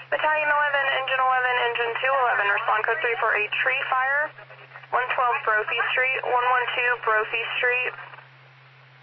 Battalion 11, Engine 11, Engine 211, respond code 348, tree fire, 112 Brophy Street, 112 Brophy Street.